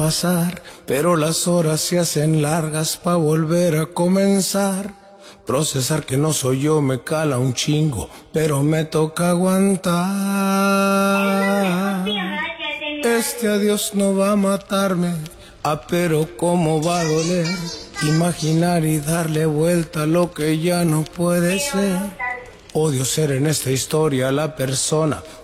pasar, pero las horas se hacen largas pa' volver a comenzar. Procesar que no soy yo me cala un chingo, pero me toca aguantar. Este adiós no va a matarme, pero cómo va a doler. Imaginar y darle vuelta a lo que ya no puede ser. Odio ser en esta historia la persona